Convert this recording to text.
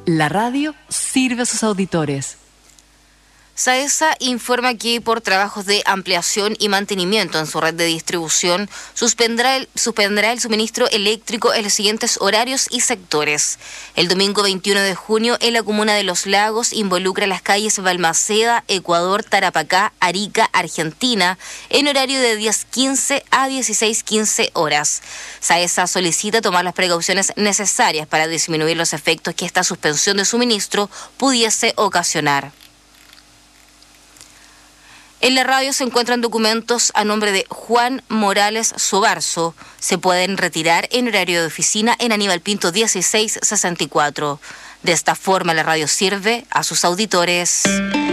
La radio sirve a sus auditores. SAESA informa que por trabajos de ampliación y mantenimiento en su red de distribución suspenderá el suministro eléctrico en los siguientes horarios y sectores. El domingo 21 de junio en la comuna de Los Lagos involucra las calles Balmaceda, Ecuador, Tarapacá, Arica, Argentina en horario de 10:15 a 16:15 horas. SAESA solicita tomar las precauciones necesarias para disminuir los efectos que esta suspensión de suministro pudiese ocasionar. En la radio se encuentran documentos a nombre de Juan Morales Sobarzo. Se pueden retirar en horario de oficina en Aníbal Pinto 1664. De esta forma la radio sirve a sus auditores.